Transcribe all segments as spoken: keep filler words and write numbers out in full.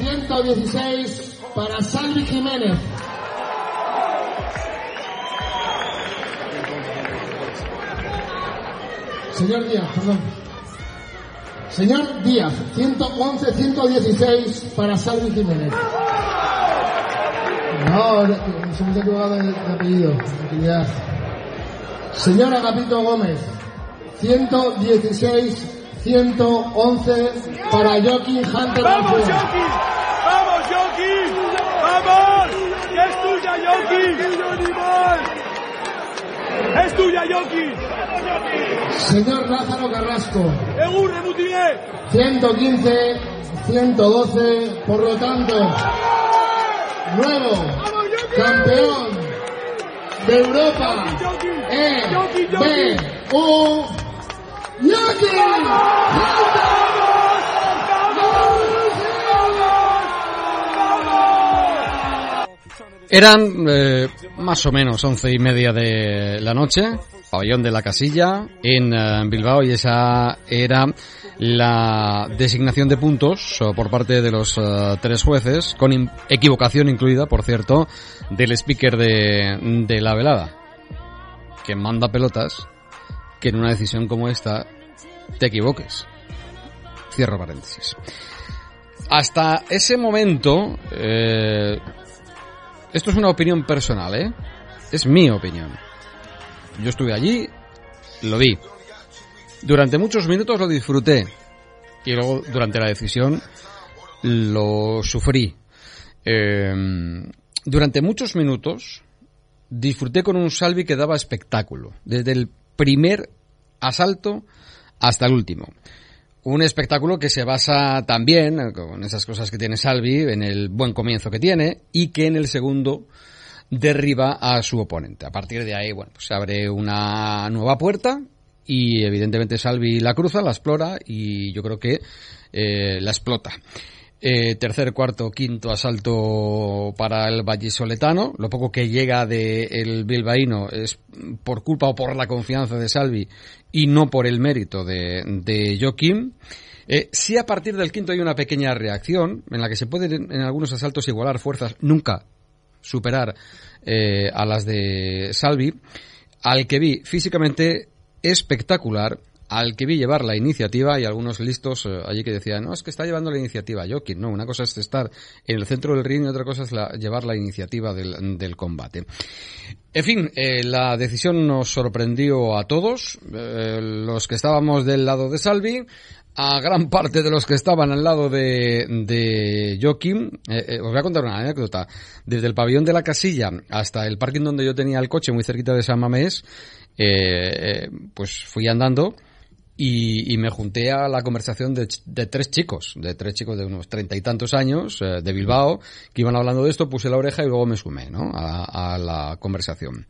ciento dieciséis para Salvi Jiménez. Señor Díaz, perdón. Señor Díaz, ciento once, ciento dieciséis para Salvi Jiménez. No, nos hemos equivocado de, de apellido. Tranquilidad. Señor Agapito Gómez, ciento dieciséis, ciento once para Joaquín Hunter. ¡Vamos, Joaquín! ¡Vamos, Joaquín! ¡Vamos! ¡Que es tuya, Joaquín! ¡Es tuya, Joaquín! Señor Lázaro Carrasco, ¡Egurre, ciento quince, ciento doce, por lo tanto, nuevo campeón de Europa E B U, Joaquín Hunter. Eran eh, más o menos once y media de la noche, pabellón de la Casilla en uh, Bilbao, y esa era la designación de puntos uh, por parte de los uh, tres jueces, con in- equivocación incluida, por cierto, del speaker de, de la velada, que manda pelotas que en una decisión como esta te equivoques. Cierro paréntesis. Hasta ese momento, eh, esto es una opinión personal, ¿eh? Es mi opinión. Yo estuve allí, lo vi. Durante muchos minutos lo disfruté. Y luego, durante la decisión, lo sufrí. Eh, durante muchos minutos, disfruté con un Salvi que daba espectáculo. Desde el primer asalto hasta el último. Un espectáculo que se basa también, con esas cosas que tiene Salvi, en el buen comienzo que tiene, y que en el segundo derriba a su oponente. A partir de ahí, bueno, pues se abre una nueva puerta y evidentemente Salvi la cruza, la explora y yo creo que eh, la explota. Eh, tercer, cuarto, quinto asalto para el vallisoletano. Lo poco que llega del bilbaíno es por culpa o por la confianza de Salvi y no por el mérito de, de Joaquín. Eh, sí, a partir del quinto hay una pequeña reacción en la que se pueden en algunos asaltos igualar fuerzas, nunca superar eh, a las de Salvi, al que vi físicamente espectacular, al que vi llevar la iniciativa, y algunos listos eh, allí que decían, no, es que está llevando la iniciativa Joaquín. No, una cosa es estar en el centro del ring y otra cosa es la, llevar la iniciativa del, del combate. En fin, eh, la decisión nos sorprendió a todos, eh, los que estábamos del lado de Salvi, a gran parte de los que estaban al lado de, de Joaquín. Eh, eh, os voy a contar una anécdota. Desde el pabellón de la Casilla hasta el parking donde yo tenía el coche, muy cerquita de San Mamés, eh, eh, pues fui andando y, y me junté a la conversación de, de tres chicos, de tres chicos de unos treinta y tantos años, eh, de Bilbao, que iban hablando de esto. Puse la oreja y luego me sumé, ¿no?, a, a la conversación.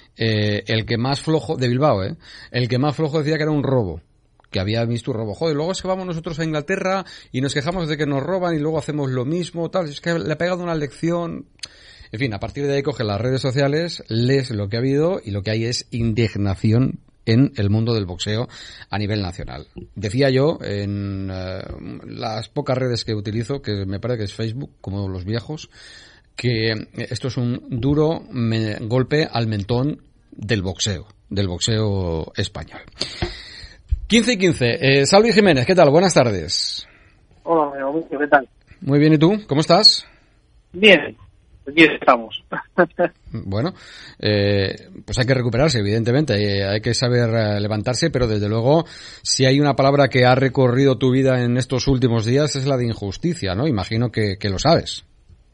Eh, el que más flojo, de Bilbao, eh, el que más flojo decía que era un robo, que había visto un robo. Joder, luego es que vamos nosotros a Inglaterra y nos quejamos de que nos roban y luego hacemos lo mismo, tal. Es que le ha pegado una lección. En fin, a partir de ahí coge las redes sociales, lees lo que ha habido y lo que hay es indignación en el mundo del boxeo a nivel nacional. Decía yo en uh, las pocas redes que utilizo, que me parece que es Facebook, como los viejos, que esto es un duro me- golpe al mentón del boxeo, del boxeo español. quince y quince. Eh, Salvi Jiménez, ¿qué tal? Buenas tardes. Hola, amigo, ¿qué tal? Muy bien, ¿y tú? ¿Cómo estás? Bien, aquí estamos. Bueno, eh, pues hay que recuperarse, evidentemente, eh, hay que saber eh, levantarse, pero desde luego, si hay una palabra que ha recorrido tu vida en estos últimos días es la de injusticia, ¿no? Imagino que, que lo sabes.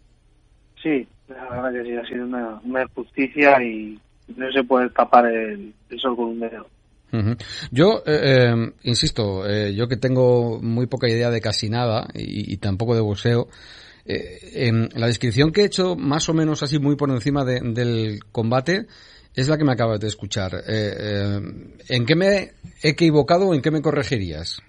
Sí, la verdad que sí, ha sido una, una injusticia y no se puede tapar el, el sol con un dedo. Uh-huh. Yo, eh, eh, insisto, eh, yo que tengo muy poca idea de casi nada y, y tampoco de boxeo, eh, en la descripción que he hecho más o menos así muy por encima de, del combate es la que me acabas de escuchar. Eh, eh, ¿En qué me he equivocado o en qué me corregirías?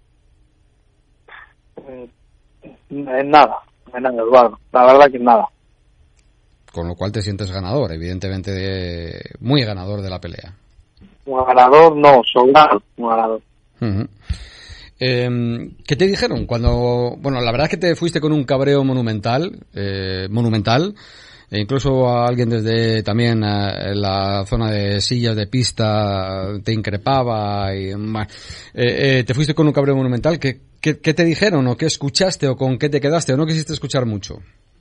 En nada, en nada, Eduardo. La verdad que en nada. Con lo cual te sientes ganador, evidentemente, de, muy ganador de la pelea. Un ganador, no, sobrado, un ganador. Uh-huh. Eh, ¿Qué te dijeron cuando, bueno, la verdad es que te fuiste con un cabreo monumental, eh, monumental, e incluso a alguien desde también eh, la zona de sillas de pista te increpaba y eh, eh, te fuiste con un cabreo monumental. ¿Qué, qué, qué te dijeron o qué escuchaste o con qué te quedaste o no quisiste escuchar mucho?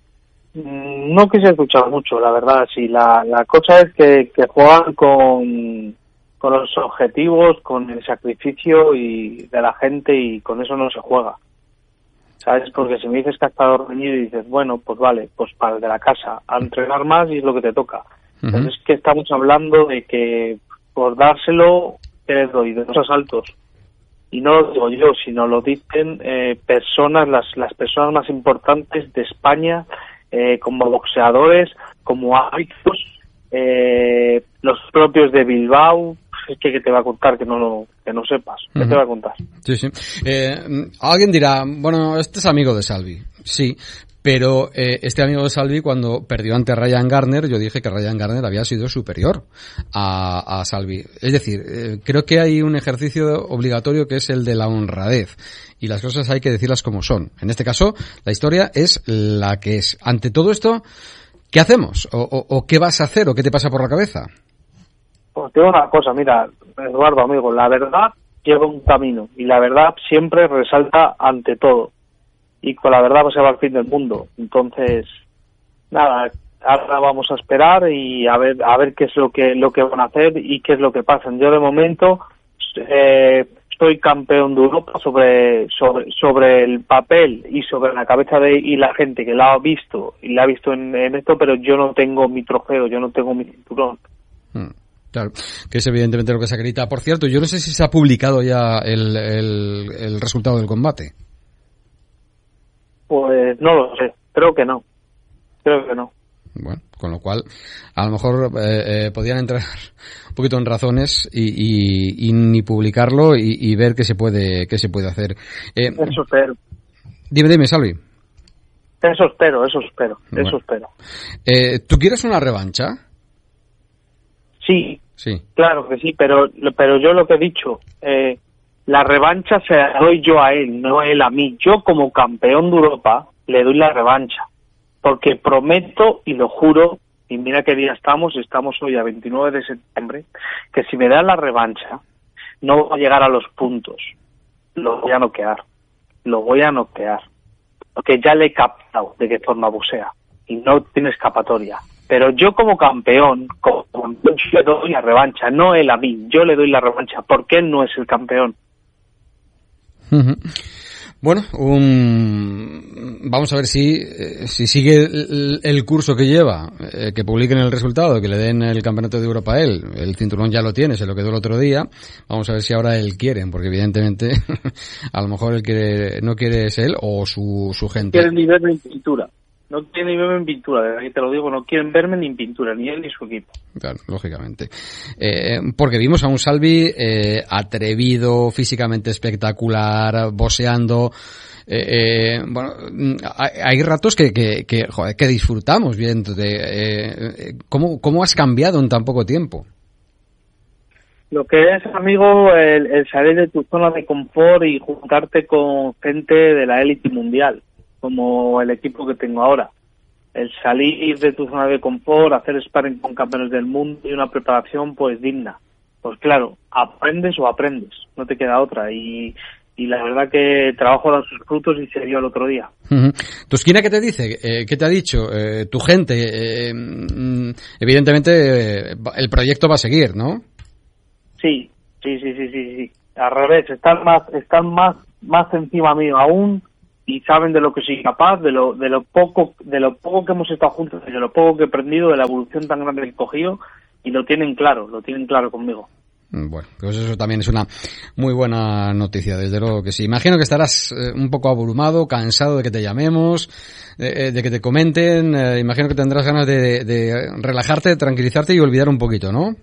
No quise escuchar mucho, la verdad. Sí, la, la cosa es que, que juegan con, con los objetivos, con el sacrificio y de la gente y con eso no se juega. ¿Sabes? Porque si me dices que has estado reñido y dices, bueno, pues vale, pues para el de la casa, a entrenar más y es lo que te toca. Uh-huh. Entonces es que estamos hablando de que por dárselo, te les doy de los asaltos. Y no lo digo yo, sino lo dicen eh, personas, las, las personas más importantes de España, eh, como boxeadores, como árbitros, eh, los propios de Bilbao. Es que, que te va a contar que no lo, que no sepas. ¿Qué uh-huh. te va a contar? Sí, sí. Eh, alguien dirá, bueno, este es amigo de Salvi. Sí, pero eh, este amigo de Salvi cuando perdió ante Ryan Garner, yo dije que Ryan Garner había sido superior a, a Salvi. Es decir, eh, creo que hay un ejercicio obligatorio que es el de la honradez. Y las cosas hay que decirlas como son. En este caso, la historia es la que es. Ante todo esto, ¿qué hacemos? ¿O, o, o qué vas a hacer? ¿O qué te pasa por la cabeza? Pues te digo una cosa, mira, Eduardo, amigo, la verdad lleva un camino y la verdad siempre resalta ante todo y con la verdad pues se va al fin del mundo. Entonces, nada, ahora vamos a esperar y a ver a ver qué es lo que lo que van a hacer y qué es lo que pasa. Yo de momento eh, soy campeón de Europa sobre sobre sobre el papel y sobre la cabeza de y la gente que la ha visto y la ha visto en, en esto, pero yo no tengo mi trofeo, yo no tengo mi cinturón. Hmm. Claro, que es evidentemente lo que se acredita. Por cierto, yo no sé si se ha publicado ya el, el, el resultado del combate. Pues no lo sé, creo que no, creo que no. Bueno, con lo cual, a lo mejor eh, eh, podían entrar un poquito en razones y, y, y ni publicarlo y, y ver qué se puede qué se puede hacer. Eh, eso espero. Dime, dime, Salvi. Eso espero, eso espero, bueno. eso espero. Eh, ¿Tú quieres una revancha? Sí, sí, claro que sí, pero pero yo lo que he dicho, eh, la revancha se la doy yo a él, no él a mí. Yo como campeón de Europa le doy la revancha, porque prometo y lo juro, y mira qué día estamos, estamos hoy a veintinueve de septiembre, que si me dan la revancha no voy a llegar a los puntos, lo voy a noquear, lo voy a noquear, porque ya le he captado de qué forma boxea y no tiene escapatoria. Pero yo como campeón, como campeón, yo le doy la revancha, no él a mí, yo le doy la revancha, porque él no es el campeón. Uh-huh. Bueno, um, vamos a ver si eh, si sigue el, el curso que lleva, eh, que publiquen el resultado, que le den el campeonato de Europa a él. El cinturón ya lo tiene, se lo quedó el otro día. Vamos a ver si ahora él quiere, porque evidentemente a lo mejor él quiere, no quiere es él o su, su gente. Quiere ni verme en pintura. No quieren ni verme en pintura, de verdad que te lo digo, no quieren verme ni en pintura, ni él ni su equipo. Claro, lógicamente. Eh, porque vimos a un Salvi eh, atrevido, físicamente espectacular, boxeando. Eh, eh, bueno, hay, hay ratos que, que, que, joder, que disfrutamos viéndote. Eh, ¿cómo, ¿Cómo has cambiado en tan poco tiempo? Lo que es, amigo, el, el salir de tu zona de confort y juntarte con gente de la élite mundial, como el equipo que tengo ahora. El salir de tu zona de confort, hacer sparring con campeones del mundo y una preparación pues digna. Pues claro, aprendes o aprendes, no te queda otra. Y, y la verdad que el trabajo da sus frutos y se vio el otro día. Uh-huh. ¿Tu esquina qué te dice? Eh, ¿Qué te ha dicho? Eh, ¿Tu gente? Eh, evidentemente eh, el proyecto va a seguir, ¿no? Sí, sí, sí, sí, sí, sí. Al revés, están más, están más, más encima mío aún. Y saben de lo que soy capaz, de lo de lo poco de lo poco que hemos estado juntos, de lo poco que he aprendido, de la evolución tan grande que he cogido, y lo tienen claro, lo tienen claro conmigo. Bueno, pues eso también es una muy buena noticia, desde luego que sí. Imagino que estarás eh, un poco abrumado, cansado de que te llamemos, de, de que te comenten, eh, imagino que tendrás ganas de, de relajarte, tranquilizarte y olvidar un poquito, ¿no?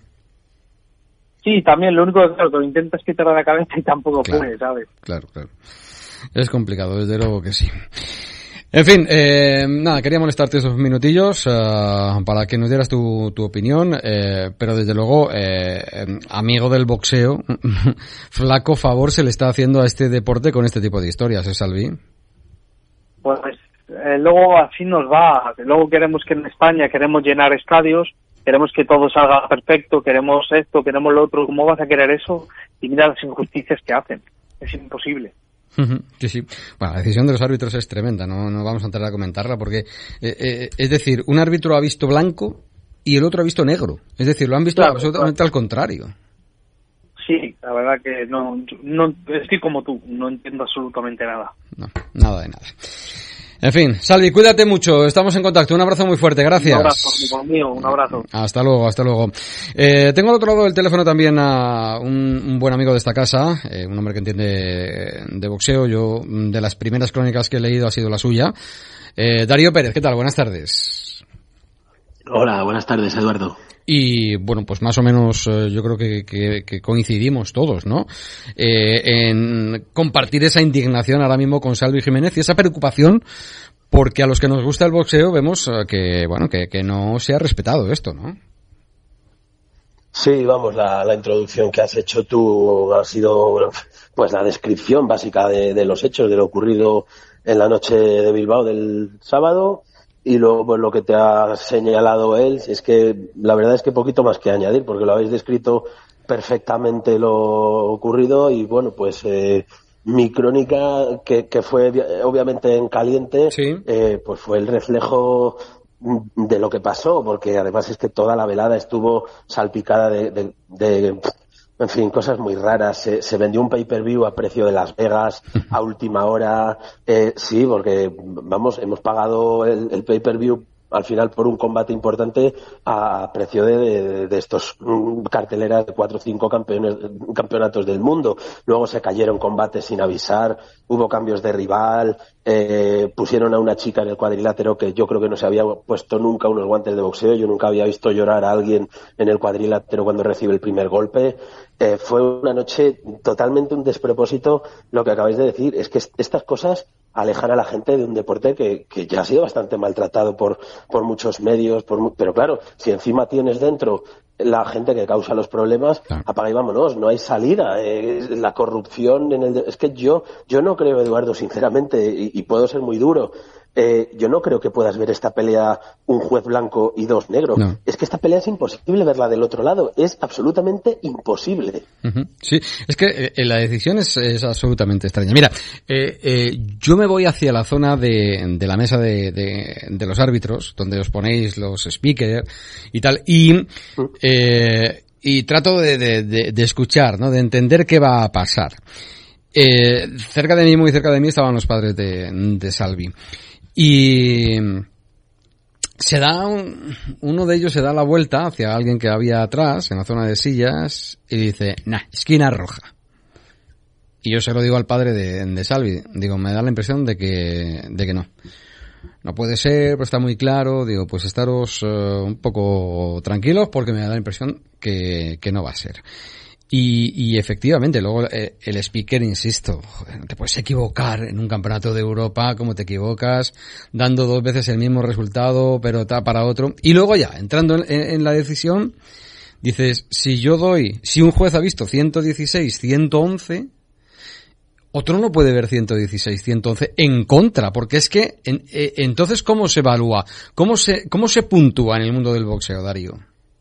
Sí, también, lo único que claro, que lo intentas quitar de la cabeza y tampoco claro, puedes, ¿sabes? Claro, claro. Es complicado, desde luego que sí. En fin, eh, nada, quería molestarte esos minutillos uh, para que nos dieras tu, tu opinión, eh, pero desde luego, eh, amigo del boxeo, flaco favor se le está haciendo a este deporte con este tipo de historias, ¿eh, Salvi? Pues eh, luego así nos va. Luego queremos que en España queremos llenar estadios, queremos que todo salga perfecto, queremos esto, queremos lo otro. ¿Cómo vas a querer eso? Y mira las injusticias que hacen. Es imposible. Sí, sí. Bueno, la decisión de los árbitros es tremenda, no, no vamos a entrar a comentarla porque, eh, eh, es decir, un árbitro ha visto blanco y el otro ha visto negro. Es decir, lo han visto claro, absolutamente claro. al contrario. Sí, la verdad que no, no, estoy como tú, no entiendo absolutamente nada. No, nada de nada. En fin, Salvi, cuídate mucho, estamos en contacto, un abrazo muy fuerte, gracias. Un abrazo, amigo mío, un abrazo. Hasta luego, hasta luego. Eh, tengo al otro lado del teléfono también a un, un buen amigo de esta casa, eh, un hombre que entiende de boxeo. Yo, de las primeras crónicas que he leído ha sido la suya. Eh, Darío Pérez, ¿qué tal? Buenas tardes. Hola, buenas tardes, Eduardo. Y bueno, pues más o menos eh, yo creo que, que, que coincidimos todos, ¿no? Eh, en compartir esa indignación ahora mismo con Salvi Jiménez y esa preocupación porque a los que nos gusta el boxeo vemos eh, que, bueno, que, que no se ha respetado esto, ¿no? Sí, vamos, la, la introducción que has hecho tú ha sido pues la descripción básica de, de los hechos, de lo ocurrido en la noche de Bilbao del sábado. Y luego, pues lo que te ha señalado él, es que la verdad es que poquito más que añadir, porque lo habéis descrito perfectamente lo ocurrido y bueno, pues eh, mi crónica, que, que fue obviamente en caliente, sí. eh, pues fue el reflejo de lo que pasó, porque además es que toda la velada estuvo salpicada de, de, de en fin, cosas muy raras. Se, se vendió un pay-per-view a precio de Las Vegas, a última hora. Eh, sí, porque, vamos, hemos pagado el, el pay-per-view al final por un combate importante a precio de, de, de estos mm, carteleras de cuatro o cinco campeones, campeonatos del mundo. Luego se cayeron combates sin avisar, hubo cambios de rival, eh, pusieron a una chica en el cuadrilátero que yo creo que no se había puesto nunca unos guantes de boxeo. Yo nunca había visto llorar a alguien en el cuadrilátero cuando recibe el primer golpe. Eh, fue una noche totalmente un despropósito. Lo que acabáis de decir es que estas cosas alejan a la gente de un deporte que, que ya ha sido bastante maltratado por, por muchos medios, por, pero claro, si encima tienes dentro la gente que causa los problemas, claro. Apaga y vámonos, no hay salida. Eh, la corrupción en el, es que yo, yo no creo, Eduardo, sinceramente, y, y puedo ser muy duro, Eh, yo no creo que puedas ver esta pelea un juez blanco y dos negros. No. Es que esta pelea es imposible verla del otro lado. Es absolutamente imposible. Uh-huh. Sí, es que eh, la decisión es, es absolutamente extraña. Mira, eh, eh, yo me voy hacia la zona de, de la mesa de, de, de los árbitros, donde os ponéis los speakers y tal, y, eh, y trato de, de, de, de escuchar, ¿no? De entender qué va a pasar. Eh, cerca de mí, muy cerca de mí, estaban los padres de, de Salvi. Y se da un, uno de ellos se da la vuelta hacia alguien que había atrás, en la zona de sillas, y dice, nah, esquina roja. Y yo se lo digo al padre de, de Salvi, digo, me da la impresión de que, de que no. No puede ser, pero está muy claro, digo, pues estaros uh, un poco tranquilos porque me da la impresión que, que no va a ser. Y, y efectivamente, luego eh, el speaker, insisto, joder, te puedes equivocar en un campeonato de Europa como te equivocas, dando dos veces el mismo resultado, pero ta para otro. Y luego ya, entrando en, en la decisión, dices, si yo doy, si un juez ha visto ciento dieciséis, ciento once, otro no puede ver ciento dieciséis, ciento once en contra, porque es que, en, eh, entonces, ¿cómo se evalúa? ¿Cómo se, cómo se puntúa en el mundo del boxeo, Darío?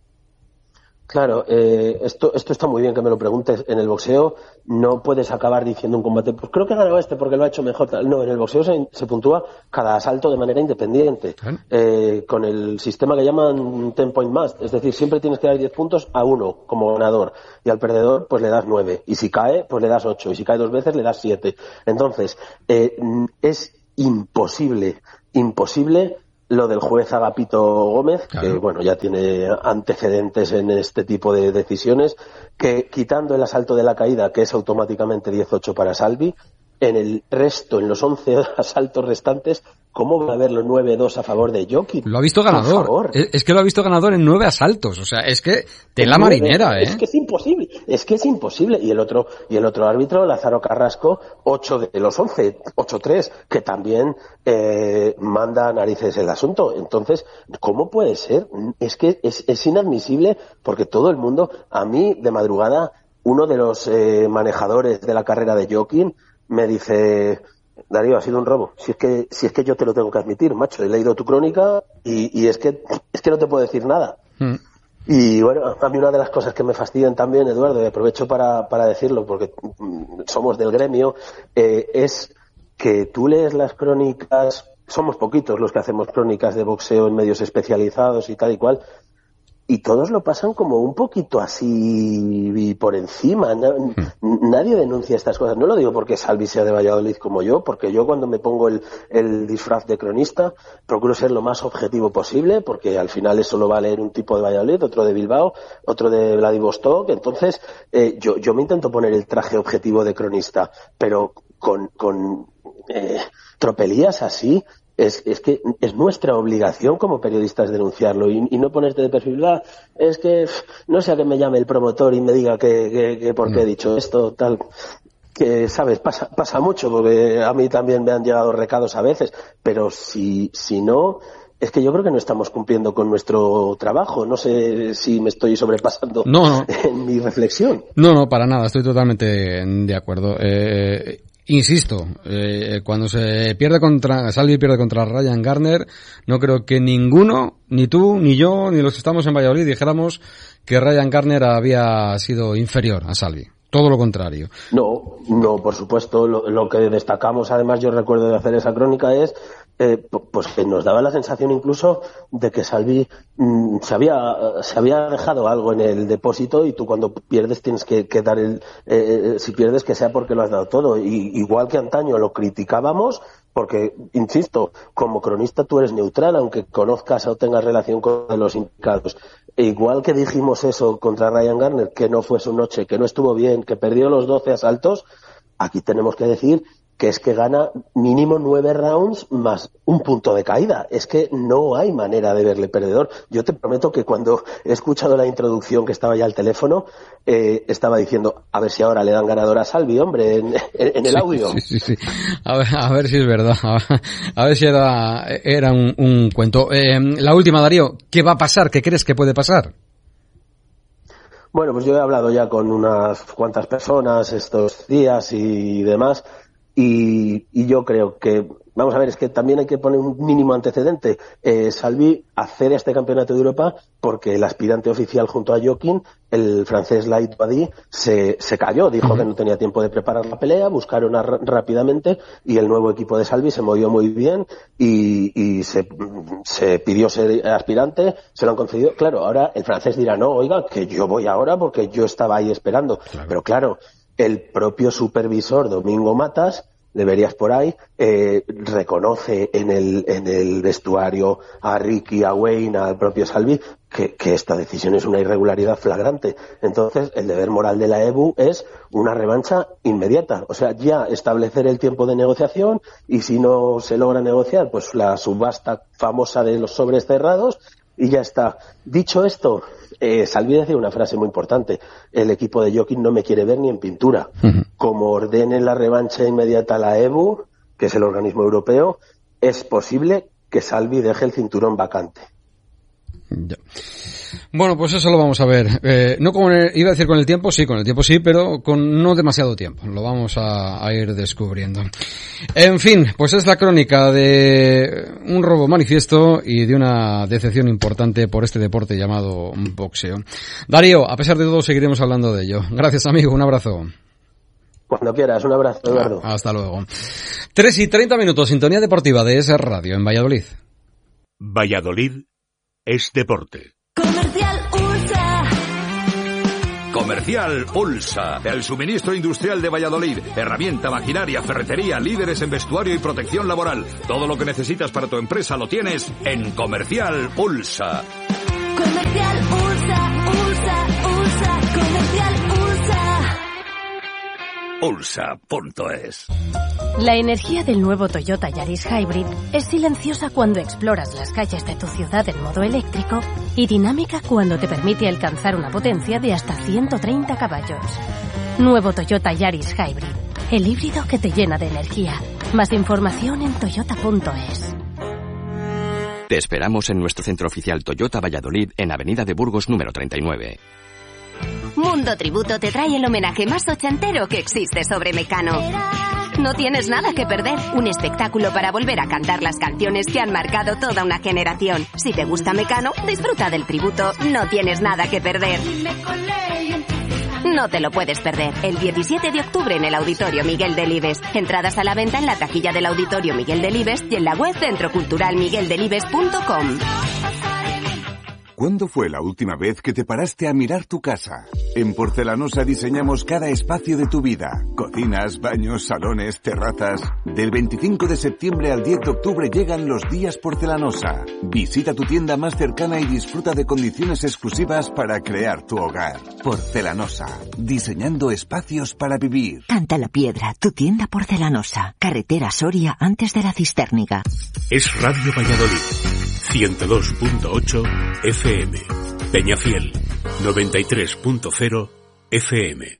Claro, eh, esto esto está muy bien que me lo preguntes. En el boxeo no puedes acabar diciendo un combate, pues creo que ha ganado este porque lo ha hecho mejor. No, en el boxeo se, se puntúa cada asalto de manera independiente, ¿Eh? Eh, con el sistema que llaman ten point must, es decir, siempre tienes que dar diez puntos a uno como ganador y al perdedor pues le das nueve y si cae pues le das ocho y si cae dos veces le das siete. Entonces eh, es imposible, imposible lo del juez Agapito Gómez, claro. Que bueno, ya tiene antecedentes en este tipo de decisiones, que quitando el asalto de la caída, que es automáticamente diez ocho para Salvi, en el resto, en los once asaltos restantes, ¿Cómo va a haber los nueve dos a favor de Jokic? Lo ha visto ganador. Es, es que lo ha visto ganador en nueve asaltos. O sea, es que tela marinera, ¿eh? Es que es imposible. Es que es imposible. Y el otro, y el otro árbitro, Lázaro Carrasco, ocho de los once, ocho tres, que también eh, manda a narices el asunto. Entonces, ¿cómo puede ser? Es que es, es inadmisible porque todo el mundo, a mí, de madrugada, uno de los eh, manejadores de la carrera de Jokic me dice... Darío, ha sido un robo. Si es que, si es que yo te lo tengo que admitir, macho. He leído tu crónica y, y es que, es que no te puedo decir nada. Mm. Y bueno, a mí una de las cosas que me fastidian también, Eduardo, y aprovecho para, para decirlo porque somos del gremio, eh, es que tú lees las crónicas, somos poquitos los que hacemos crónicas de boxeo en medios especializados y tal y cual, y todos lo pasan como un poquito así por encima. Nadie denuncia estas cosas. No lo digo porque Salvi sea de Valladolid como yo, porque yo cuando me pongo el, el disfraz de cronista procuro ser lo más objetivo posible, porque al final eso lo va a leer un tipo de Valladolid, otro de Bilbao, otro de Vladivostok. Entonces eh, yo, yo me intento poner el traje objetivo de cronista, pero con, con eh, tropelías así... Es, es que es nuestra obligación como periodistas denunciarlo y, y no ponerte de perfil, ah, es que no sea que me llame el promotor y me diga que, que, que por qué he dicho esto, tal, que sabes, pasa, pasa mucho porque a mí también me han llegado recados a veces, pero si, si no, es que yo creo que no estamos cumpliendo con nuestro trabajo. No sé si me estoy sobrepasando no, no. en mi reflexión. No, no, para nada, estoy totalmente de acuerdo. Eh, Insisto, eh, cuando se pierde contra, Salvi pierde contra Ryan Garner, no creo que ninguno, ni tú, ni yo, ni los que estamos en Valladolid dijéramos que Ryan Garner había sido inferior a Salvi. Todo lo contrario. No, no, por supuesto. Lo, lo que destacamos, además, yo recuerdo de hacer esa crónica es, eh, pues que nos daba la sensación incluso de que Salvi mmm, se había se había dejado algo en el depósito y tú cuando pierdes tienes que, que dar el, eh, si pierdes que sea porque lo has dado todo. Y igual que antaño lo criticábamos, porque, insisto, como cronista tú eres neutral, aunque conozcas o tengas relación con los implicados. E igual que dijimos eso contra Ryan Garner, que no fue su noche, que no estuvo bien, que perdió los doce asaltos, aquí tenemos que decir que es que gana mínimo nueve rounds más un punto de caída. Es que no hay manera de verle perdedor. Yo te prometo que cuando he escuchado la introducción, que estaba ya al teléfono, eh, estaba diciendo, a ver si ahora le dan ganador a Salvi, hombre, en, en, en el sí, audio. Sí, sí, sí. A ver, a ver si es verdad. A ver, a ver si era, era un, un cuento. Eh, la última, Darío, ¿qué va a pasar? ¿Qué crees que puede pasar? Bueno, pues yo he hablado ya con unas cuantas personas estos días y demás. Y, y yo creo que, vamos a ver, es que también hay que poner un mínimo antecedente. Eh, Salvi accede a este campeonato de Europa porque el aspirante oficial junto a Joaquín, el francés Laït Badi, se, se cayó, dijo uh-huh. que no tenía tiempo de preparar la pelea, buscaron a, rápidamente y el nuevo equipo de Salvi se movió muy bien y, y se, se pidió ser aspirante, se lo han concedido. Claro, ahora el francés dirá, no, oiga, que yo voy ahora porque yo estaba ahí esperando. Claro. Pero claro, el propio supervisor Domingo Matas, le verías por ahí, eh, reconoce en el en el vestuario a Ricky, a Wayne, al propio Salvi, que, que esta decisión es una irregularidad flagrante. Entonces, el deber moral de la E B U es una revancha inmediata. O sea, ya establecer el tiempo de negociación y si no se logra negociar, pues la subasta famosa de los sobres cerrados y ya está. Dicho esto, eh, Salvi decía una frase muy importante. El equipo de Jokic no me quiere ver ni en pintura. Uh-huh. Como ordene la revancha inmediata a la E B U, que es el organismo europeo, es posible que Salvi deje el cinturón vacante. Ya. Bueno, pues eso lo vamos a ver. Eh, no con el, iba a decir con el tiempo, sí, con el tiempo sí, pero con no demasiado tiempo. Lo vamos a, a ir descubriendo. En fin, pues es la crónica de un robo manifiesto y de una decepción importante por este deporte llamado boxeo. Darío, a pesar de todo, seguiremos hablando de ello. Gracias, amigo. Un abrazo. Cuando quieras. Un abrazo, Eduardo. Hasta luego. Tres y treinta minutos, sintonía deportiva de esa radio en Valladolid. Valladolid es deporte. Comercial Ulsa. Comercial Ulsa, el suministro industrial de Valladolid. Herramienta, maquinaria, ferretería, líderes en vestuario y protección laboral. Todo lo que necesitas para tu empresa lo tienes en Comercial Ulsa. Comercial Ulsa, Ulsa, Ulsa, Comercial Ulsa. ulsa punto es. La energía del nuevo Toyota Yaris Hybrid es silenciosa cuando exploras las calles de tu ciudad en modo eléctrico y dinámica cuando te permite alcanzar una potencia de hasta ciento treinta caballos. Nuevo Toyota Yaris Hybrid, el híbrido que te llena de energía. Más información en toyota punto es. Te esperamos en nuestro centro oficial Toyota Valladolid en Avenida de Burgos número treinta y nueve. Mundo Tributo te trae el homenaje más ochentero que existe sobre Mecano. No tienes nada que perder. Un espectáculo para volver a cantar las canciones que han marcado toda una generación. Si te gusta Mecano, disfruta del tributo. No tienes nada que perder. No te lo puedes perder. El diecisiete de octubre en el Auditorio Miguel Delibes. Entradas a la venta en la taquilla del Auditorio Miguel Delibes y en la web centro cultural miguel delibes punto com. ¿Cuándo fue la última vez que te paraste a mirar tu casa? En Porcelanosa diseñamos cada espacio de tu vida. Cocinas, baños, salones, terrazas. Del veinticinco de septiembre al diez de octubre llegan los días Porcelanosa. Visita tu tienda más cercana y disfruta de condiciones exclusivas para crear tu hogar. Porcelanosa, diseñando espacios para vivir. Canta la Piedra, tu tienda Porcelanosa. Carretera Soria antes de la Cisterniga. Es Radio Valladolid. ciento dos punto ocho F M. Peñafiel, noventa y tres punto cero F M.